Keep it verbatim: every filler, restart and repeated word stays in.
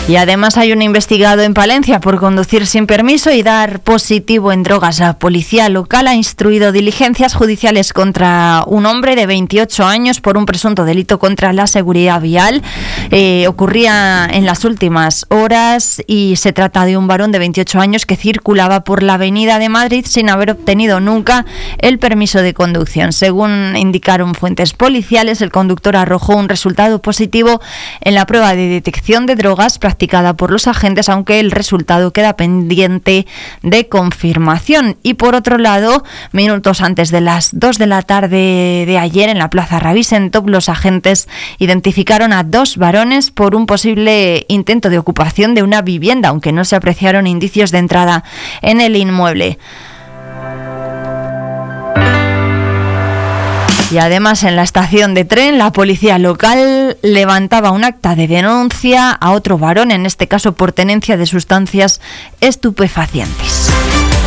Y además hay un investigado en Palencia por conducir sin permiso y dar positivo en drogas. La policía local ha instruido diligencias judiciales contra un hombre de veintiocho años por un presunto delito contra la seguridad vial. Eh, ocurría en las últimas horas y se trata de un varón de veintiocho años que circulaba por la avenida de Madrid sin haber obtenido nunca el permiso de conducción. Según indicaron fuentes policiales, el conductor arrojó un resultado positivo en la prueba de detección de drogas practicada por los agentes, aunque el resultado queda pendiente de confirmación. Y por otro lado, minutos antes de las dos de la tarde de ayer, en la Plaza Rabí Sentop, los agentes identificaron a dos varones por un posible intento de ocupación de una vivienda, aunque no se apreciaron indicios de entrada en el inmueble. Y además, en la estación de tren, la policía local levantaba un acta de denuncia a otro varón, en este caso por tenencia de sustancias estupefacientes.